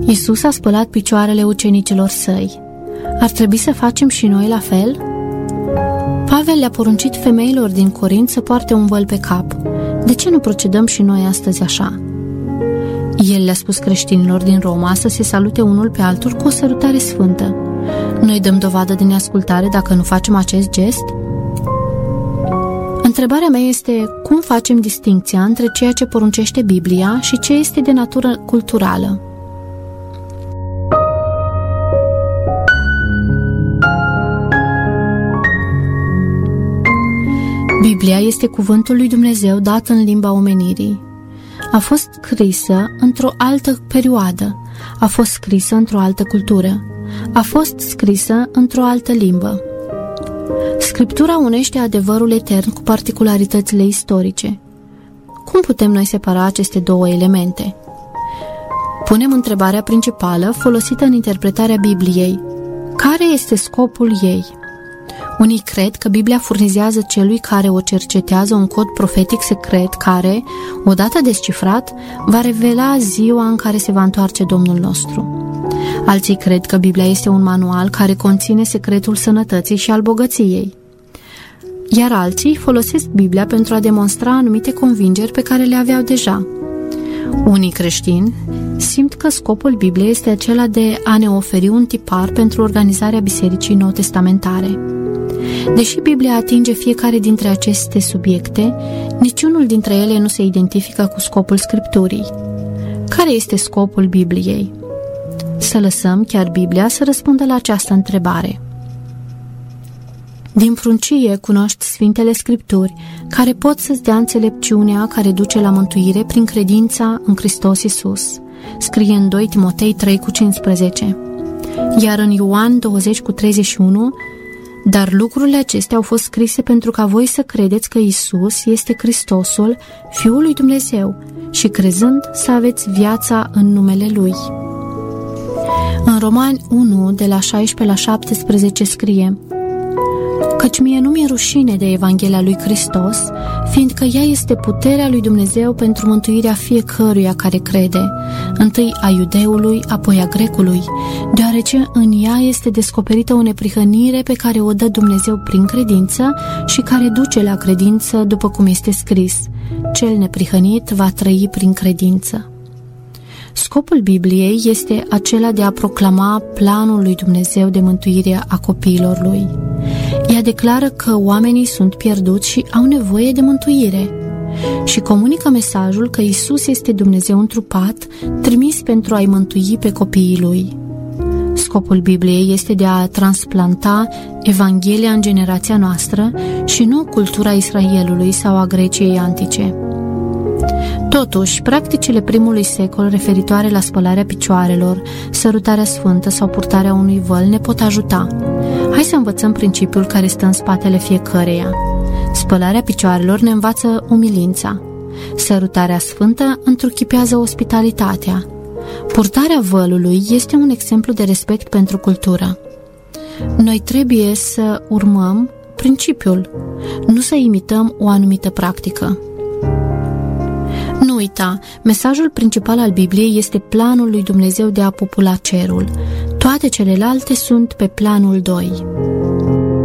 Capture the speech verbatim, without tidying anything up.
Iisus a spălat picioarele ucenicilor săi. Ar trebui să facem și noi la fel? Pavel le-a poruncit femeilor din Corint să poarte un văl pe cap. De ce nu procedăm și noi astăzi așa? El le-a spus creștinilor din Roma să se salute unul pe altul cu o sărutare sfântă. Noi dăm dovadă de neascultare dacă nu facem acest gest? Întrebarea mea este cum facem distincția între ceea ce poruncește Biblia și ce este de natură culturală? Biblia este cuvântul lui Dumnezeu dat în limba omenirii. A fost scrisă într-o altă perioadă, a fost scrisă într-o altă cultură, a fost scrisă într-o altă limbă. Scriptura unește adevărul etern cu particularitățile istorice. Cum putem noi separa aceste două elemente? Punem întrebarea principală folosită în interpretarea Bibliei. Care este scopul ei? Unii cred că Biblia furnizează celui care o cercetează un cod profetic secret care, odată descifrat, va revela ziua în care se va întoarce Domnul nostru. Alții cred că Biblia este un manual care conține secretul sănătății și al bogăției. Iar alții folosesc Biblia pentru a demonstra anumite convingeri pe care le aveau deja. Unii creștini simt că scopul Bibliei este acela de a ne oferi un tipar pentru organizarea Bisericii Nou-Testamentare. Deși Biblia atinge fiecare dintre aceste subiecte, niciunul dintre ele nu se identifică cu scopul Scripturii. Care este scopul Bibliei? Să lăsăm chiar Biblia să răspundă la această întrebare. Din pruncie cunoști Sfintele Scripturi, care pot să-ți dea înțelepciunea care duce la mântuire prin credința în Hristos Iisus. Scrie în doi Timotei trei cu cincisprezece. Iar în Ioan douăzeci cu treizeci și unu, dar lucrurile acestea au fost scrise pentru ca voi să credeți că Iisus este Hristosul, Fiul lui Dumnezeu, și crezând să aveți viața în numele Lui. În Romani unu, de la șaisprezece la șaptesprezece scrie: Căci mie nu mi-e rușine de Evanghelia lui Hristos, fiindcă ea este puterea lui Dumnezeu pentru mântuirea fiecăruia care crede, întâi a iudeului, apoi a grecului, deoarece în ea este descoperită o neprihănire pe care o dă Dumnezeu prin credință și care duce la credință, după cum este scris: cel neprihănit va trăi prin credință. Scopul Bibliei este acela de a proclama planul lui Dumnezeu de mântuire a copiilor lui. Ea declară că oamenii sunt pierduți și au nevoie de mântuire și comunică mesajul că Iisus este Dumnezeu întrupat, trimis pentru a-i mântui pe copiii lui. Scopul Bibliei este de a transplanta Evanghelia în generația noastră și nu cultura Israelului sau a Greciei antice. Totuși, practicile primului secol referitoare la spălarea picioarelor, sărutarea sfântă sau purtarea unui văl ne pot ajuta. Hai să învățăm principiul care stă în spatele fiecăreia. Spălarea picioarelor ne învață umilința. Sărutarea sfântă întruchipează ospitalitatea. Purtarea vălului este un exemplu de respect pentru cultură. Noi trebuie să urmăm principiul, nu să imităm o anumită practică. Nu uita, mesajul principal al Bibliei este planul lui Dumnezeu de a popula cerul. Toate celelalte sunt pe planul doi.